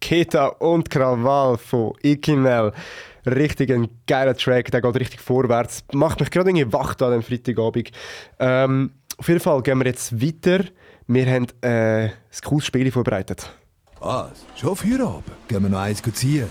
Keta und Krawall von Ikimel. Richtig ein geiler Track, der geht richtig vorwärts. Macht mich gerade irgendwie wach an dem Freitagabend. Auf jeden Fall gehen wir jetzt weiter. Wir haben ein cooles Spiel vorbereitet. Was? Schon Feierabend? Gehen wir noch eins ziehen?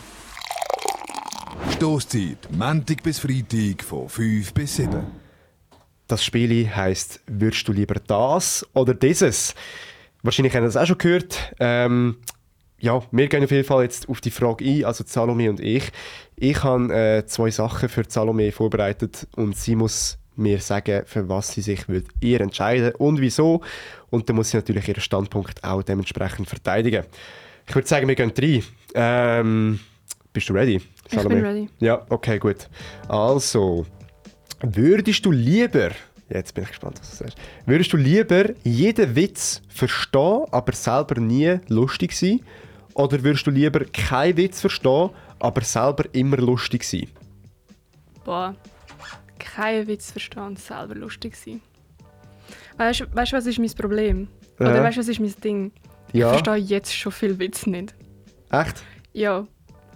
Stosszeit, Montag bis Freitag von 5 bis 7. Das Spiel heisst «Würdest du lieber das oder dieses?» Wahrscheinlich haben Sie das auch schon gehört. Ja, wir gehen auf jeden Fall jetzt auf die Frage ein, also Salome und ich. Ich habe 2 Sachen für Salome vorbereitet und sie muss mir sagen, für was sie sich eher entscheiden und wieso. Und dann muss sie natürlich ihren Standpunkt auch dementsprechend verteidigen. Ich würde sagen, wir gehen rein. Bist du ready, Salome? Ich bin ready. Ja, okay, gut. Also, würdest du lieber... Jetzt bin ich gespannt, was du sagst. Würdest du lieber jeden Witz verstehen, aber selber nie lustig sein? Oder würdest du lieber keinen Witz verstehen, aber selber immer lustig sein? Boah, keinen Witz verstehen und selber lustig sein. Weißt du, was ist mein Problem? Oder weißt du, was ist mein Ding? Ich verstehe jetzt schon viel Witz nicht. Echt? Ja.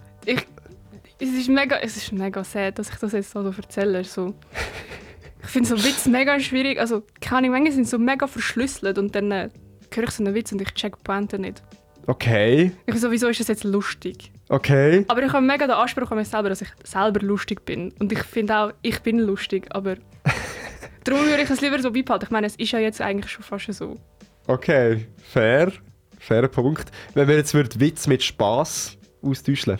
Es ist mega sad, dass ich das jetzt so erzähle. So. Ich finde so Witz mega schwierig. Also, keine Ahnung, manchmal sind sie so mega verschlüsselt und dann höre ich so einen Witz und ich check die Pointe nicht. Okay. Ich so, wieso ist das jetzt lustig? Okay. Aber ich habe mega den Anspruch an mich selber, dass ich selber lustig bin. Und ich finde auch, ich bin lustig, aber darum würde ich es lieber so beibehalten. Ich meine, es ist ja jetzt eigentlich schon fast so. Okay, fair. Fairer Punkt. Wenn wir jetzt Witz mit Spass austauschen.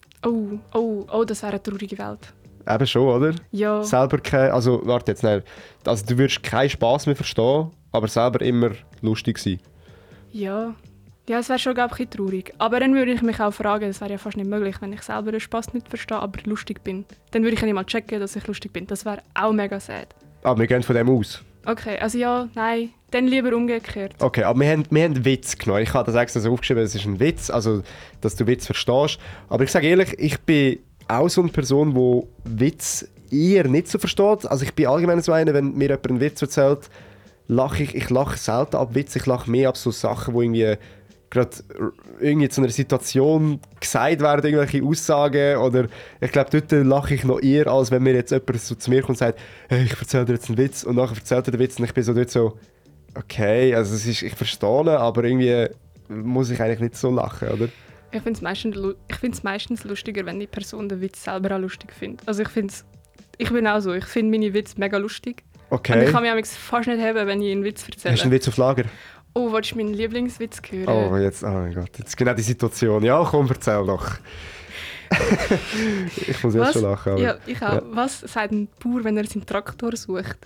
Oh, das wäre eine traurige Welt. Eben schon, oder? Ja. Selber also warte jetzt, nein. Also du würdest keinen Spass mehr verstehen, aber selber immer lustig sein. Ja, es wäre schon, glaube ich, ein bisschen traurig. Aber dann würde ich mich auch fragen, das wäre ja fast nicht möglich, wenn ich selber den Spass nicht verstehe, aber lustig bin. Dann würde ich ja nicht mal checken, dass ich lustig bin. Das wäre auch mega sad. Aber wir gehen von dem aus. Okay, also ja, nein, dann lieber umgekehrt. Okay, aber wir haben Witz genommen. Ich habe das extra so aufgeschrieben, es ist ein Witz, also dass du Witz verstehst. Aber ich sage ehrlich, ich bin auch so eine Person, die Witz eher nicht so versteht. Also ich bin allgemein so einer, wenn mir jemand einen Witz erzählt, lache ich. Ich lache selten ab Witz, ich lache mehr ab so Sachen, die irgendwie gerade irgendwie zu einer Situation gesagt werden, irgendwelche Aussagen. Oder ich glaube, dort lache ich noch eher, als wenn mir jetzt jemand so zu mir kommt und sagt, hey, ich erzähle dir jetzt einen Witz. Und nachher erzählt er den Witz und ich bin so dort so, okay, also ich verstehe ihn, aber irgendwie muss ich eigentlich nicht so lachen, oder? Ich finde es meistens lustiger, wenn die Person den Witz selber auch lustig findet. Also ich bin auch so, ich finde meine Witze mega lustig. Okay. Und ich kann mich fast nicht haben, wenn ich einen Witz erzähle. Hast du einen Witz auf Lager? Oh, willst du meinen Lieblingswitz hören? Oh, oh mein Gott, jetzt genau die Situation. Ja, komm, erzähl doch. Ich muss jetzt schon lachen. Aber, ja, ich auch. Ja. Was sagt ein Bauer, wenn er seinen Traktor sucht?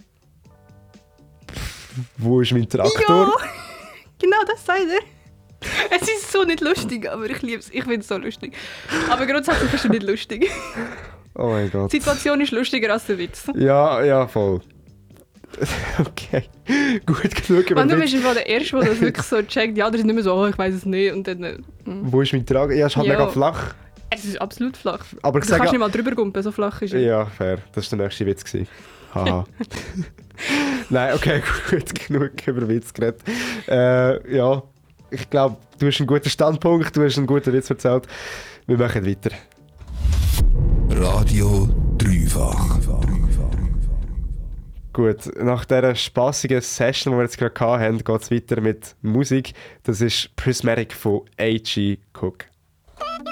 Wo ist mein Traktor? Ja, genau das sagt er. Es ist so nicht lustig, aber ich liebe es. Ich finde es so lustig. Aber grundsätzlich ist es nicht lustig. Oh mein Gott. Die Situation ist lustiger als der Witz. Ja, voll. Okay, gut genug. Und du bist einfach der Erste, der das wirklich so checkt. Die anderen sind nicht mehr so, oh, ich weiß es nicht. Und dann, Wo ist mein Traktor? Ja, es ist halt mega flach. Es ist absolut flach. Aber Du kannst nicht mal drüber gumpen, so flach ist er. Ja, fair. Das war der nächste Witz. Haha. Nein, okay, gut, genug über Witz geredet. Ja, ich glaube, du hast einen guten Standpunkt, du hast einen guten Witz erzählt. Wir machen weiter. Radio Dreifach. Gut, nach dieser spassigen Session, die wir jetzt gerade hatten, geht es weiter mit Musik. Das ist Prismatic von A.G. Cook.